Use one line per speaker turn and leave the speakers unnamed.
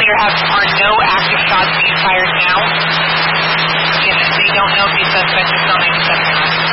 There are no active shots being fired now. Again, they don't know if the suspect is still 97 or not.